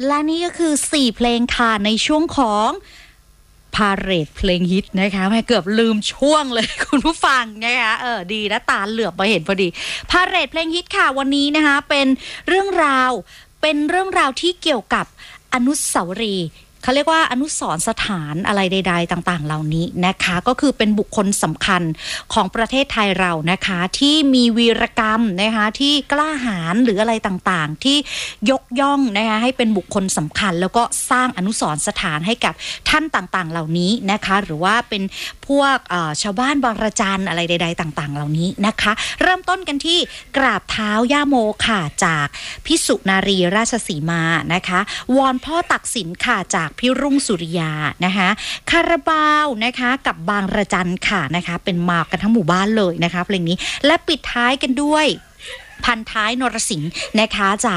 และนี่ก็คือ4เพลงค่ะในช่วงของพาเหรดเพลงฮิตนะคะแม่เกือบลืมช่วงเลยคุณผู้ฟังนะคะดีนะตาเหลือบมาเห็นพอดีพาเหรดเพลงฮิตค่ะวันนี้นะคะเป็นเรื่องราวที่เกี่ยวกับอนุสาวรีย์เขาเรียกว่าอนุสรณ์สถานอะไรใดๆต่างๆเหล่านี้นะคะก็คือเป็นบุคคลสำคัญของประเทศไทยเรานะคะที่มีวีรกรรมนะคะที่กล้าหาญหรืออะไรต่างๆที่ยกย่องนะคะให้เป็นบุคคลสำคัญแล้วก็สร้างอนุสรณ์สถานให้กับท่านต่างๆเหล่านี้นะคะหรือว่าเป็นพวกชาวบ้านบางระจันอะไรใดๆต่างๆเหล่านี้นะคะเริ่มต้นกันที่กราบเท้าย่าโมค่ะจากพิสุนารีราชสีมานะคะวอนพ่อตักสินค่ะจากพี่รุ่งสุริยานะคะคาราบาวนะคะกับบางระจันค่ะนะคะเป็นมากันทั้งหมู่บ้านเลยนะคะเพลงนี้และปิดท้ายกันด้วยพันท้ายนรสิงห์นะคะจาก